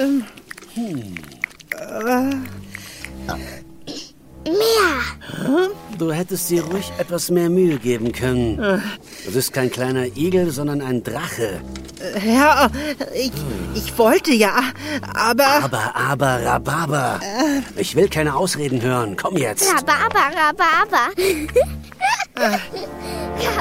Mehr. Du hättest dir ruhig etwas mehr Mühe geben können. Du bist kein kleiner Igel, sondern ein Drache. Ja, ich wollte ja, aber... Aber, Rhabarber. Ich will keine Ausreden hören. Komm jetzt. Rhabarber.